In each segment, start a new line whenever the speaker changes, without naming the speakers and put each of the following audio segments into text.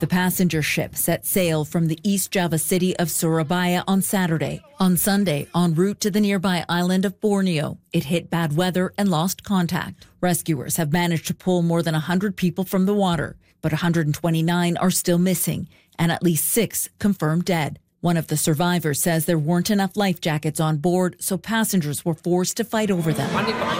The passenger ship set sail from the East Java city of Surabaya on Saturday. On Sunday, en route to the nearby island of Borneo, it hit bad weather and lost contact. Rescuers have managed to pull more than 100 people from the water, but 129 are still missing, and at least 6 confirmed dead. One of the survivors says there weren't enough life jackets on board, so passengers were forced to fight over them.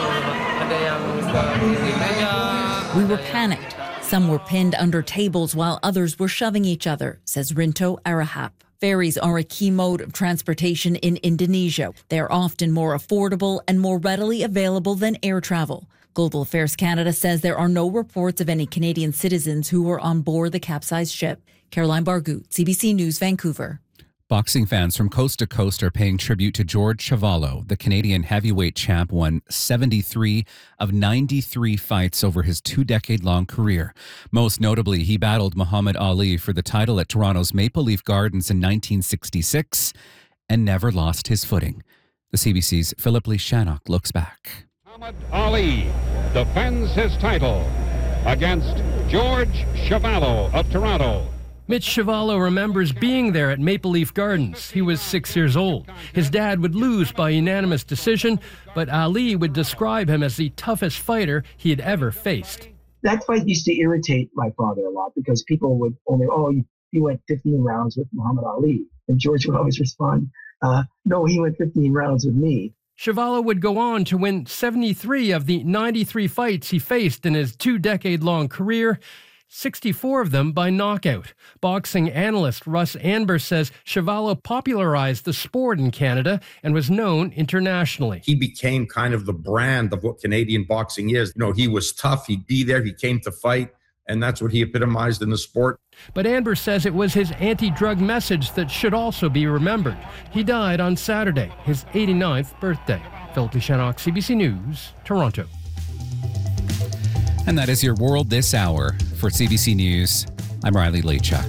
We were panicked. Some were pinned under tables while others were shoving each other, says Rinto Arahap. Ferries are a key mode of transportation in Indonesia. They are often more affordable and more readily available than air travel. Global Affairs Canada says there are no reports of any Canadian citizens who were on board the capsized ship. Caroline Bargut, CBC News, Vancouver.
Boxing fans from coast to coast are paying tribute to George Chuvalo. The Canadian heavyweight champ won 73 of 93 fights over his 2-decade-long career. Most notably, he battled Muhammad Ali for the title at Toronto's Maple Leaf Gardens in 1966 and never lost his footing. The CBC's Philip Lee Shannock looks back.
Muhammad Ali defends his title against George Chuvalo of Toronto.
Mitch Chuvalo remembers being there at Maple Leaf Gardens. He was 6 years old. His dad would lose by unanimous decision, but Ali would describe him as the toughest fighter he had ever faced.
That fight used to irritate my father a lot because people would only, you went 15 rounds with Muhammad Ali. And George would always respond, no, he went 15 rounds with me.
Chuvalo would go on to win 73 of the 93 fights he faced in his 2-decade-long career. 64 of them by knockout. Boxing analyst Russ Anber says Chuvalo popularized the sport in Canada and was known internationally.
He became kind of the brand of what Canadian boxing is. You know, he was tough, he'd be there, he came to fight, and that's what he epitomized in the sport.
But Anber says it was his anti-drug message that should also be remembered. He died on Saturday, his 89th birthday. Philip Lee Shannock, CBC News, Toronto.
And that is your World This Hour. For CBC News, I'm Riley Lachuk.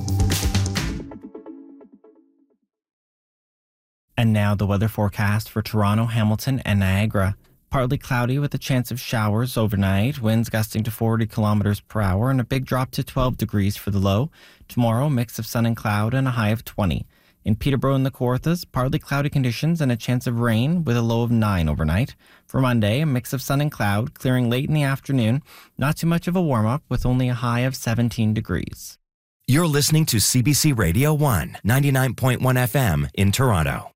And now the weather forecast for Toronto, Hamilton, and Niagara. Partly cloudy with a chance of showers overnight, winds gusting to 40 kilometers per hour, and a big drop to 12 degrees for the low. Tomorrow, mix of sun and cloud and a high of 20. In Peterborough and the Kawarthas, partly cloudy conditions and a chance of rain with a low of 9 overnight. For Monday, a mix of sun and cloud, clearing late in the afternoon. Not too much of a warm-up with only a high of 17 degrees.
You're listening to CBC Radio 1, 99.1 FM in Toronto.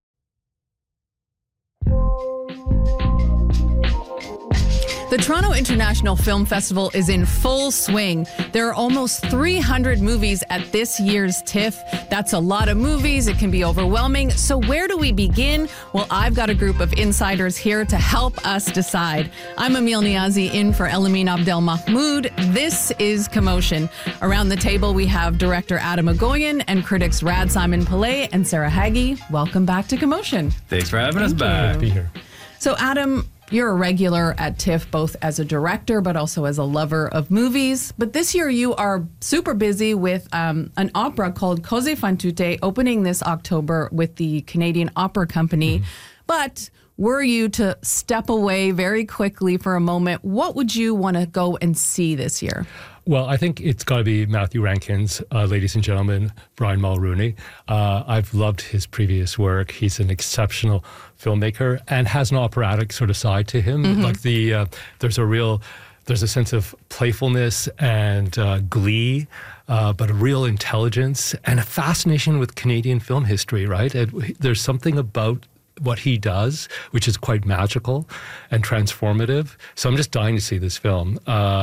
The Toronto International Film Festival is in full swing. There are almost 300 movies at this year's TIFF. That's a lot of movies. It can be overwhelming. So where do we begin? Well, I've got a group of insiders here to help us decide. I'm Emil Niazi in for Elamin Abdel Mahmoud. This is Commotion. Around the table, we have director Adam Agoyan and critics Rad Simon Pillay and Sarah Haggie. Welcome back to Commotion.
Thanks for having us back.
Be here.
So Adam, you're a regular at TIFF, both as a director, but also as a lover of movies. But this year you are super busy with an opera called Cose fan tutte, opening this October with the Canadian Opera Company. Mm-hmm. But were you to step away very quickly for a moment, what would you want to go and see this year?
Well, I think it's got to be Matthew Rankin's Ladies and Gentlemen, Brian Mulroney. I've loved his previous work. He's an exceptional filmmaker and has an operatic sort of side to him. Mm-hmm. Like there's a sense of playfulness and glee, but a real intelligence and a fascination with Canadian film history, right? There's something about what he does, which is quite magical and transformative. So I'm just dying to see this film.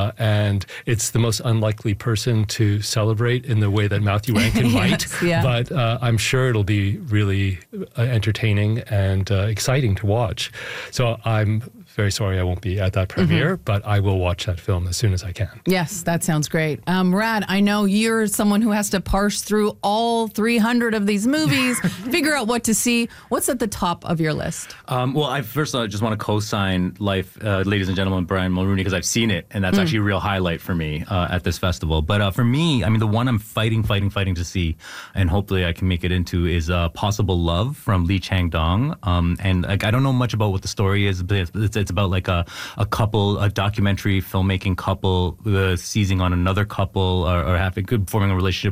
And it's the most unlikely person to celebrate in the way that Matthew Rankin might. Yeah. But I'm sure it'll be really entertaining and exciting to watch. So I'm very sorry I won't be at that premiere, but I will watch that film as soon as I can.
Yes, that sounds great. Rad, I know you're someone who has to parse through all 300 of these movies, figure out what to see. What's at the top of your list?
Well, I just want to co-sign Ladies and Gentlemen, Brian Mulroney, because I've seen it, and that's actually a real highlight for me at this festival. But for me, I mean, the one I'm fighting to see, and hopefully I can make it into, is Possible Love from Lee Chang-dong. And I don't know much about what the story is, but it's It's about like a couple, a documentary filmmaking couple seizing on another couple or forming a relationship